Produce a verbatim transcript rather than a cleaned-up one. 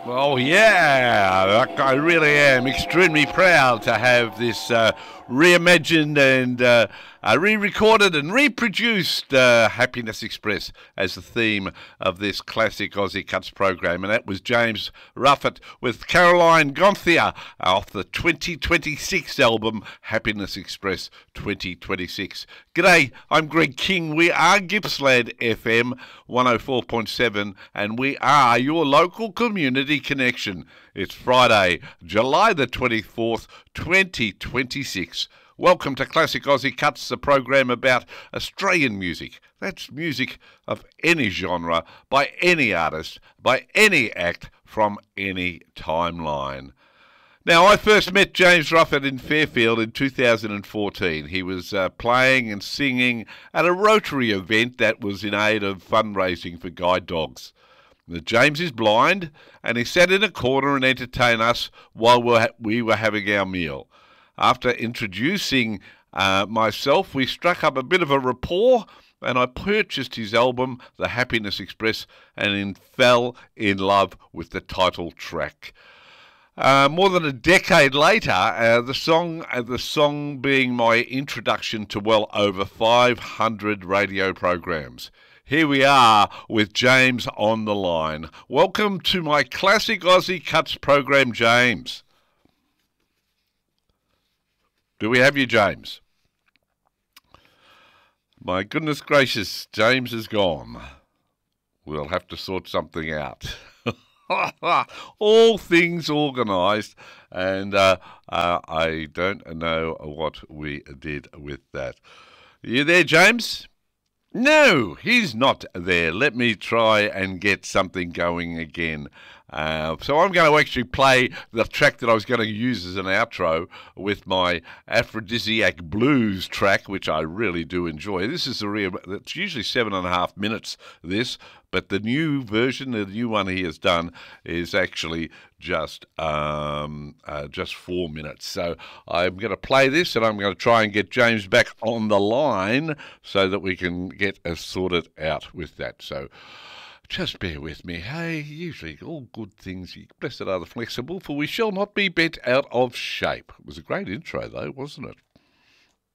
Oh, yeah, I really am extremely proud to have this uh, reimagined and uh, uh, re-recorded and reproduced uh, Happiness Express as the theme of this classic Aussie Cuts program. And that was James Ruffett with Caroline Gonthia off the twenty twenty-six album Happiness Express twenty twenty-six. G'day, I'm Greg King. We are Gippsland F M one oh four point seven and we are your local community connection. It's Friday, July the twenty-fourth, twenty twenty-six. Welcome to Classic Aussie Cuts, the program about Australian music. That's music of any genre, by any artist, by any act, from any timeline. Now, I first met James Ruffett in Fairfield in two thousand fourteen. He was uh, playing and singing at a Rotary event that was in aid of fundraising for guide dogs. Now, James is blind, and he sat in a corner and entertained us while we were, ha- we were having our meal. After introducing uh, myself, we struck up a bit of a rapport, and I purchased his album, The Happiness Express, and in, fell in love with the title track. Uh, more than a decade later, uh, the song, uh, the song being my introduction to well over five hundred radio programs. Here we are with James on the line. Welcome to my Classic Aussie Cuts program, James. Do we have you, James? My goodness gracious, James is gone. We'll have to sort something out. All things organised, and uh, uh, I don't know what we did with that. Are you there, James? No, he's not there. Let me try and get something going again. Uh, so I'm going to actually play the track that I was going to use as an outro with my Aphrodisiac Blues track, which I really do enjoy. This is a real, it's usually seven and a half minutes, this, but the new version, the new one he has done, is actually just um, uh, just four minutes. So I'm going to play this, and I'm going to try and get James back on the line so that we can get us sorted out with that. So just bear with me. Hey, usually all good things, blessed are the flexible, for we shall not be bent out of shape. It was a great intro, though, wasn't it?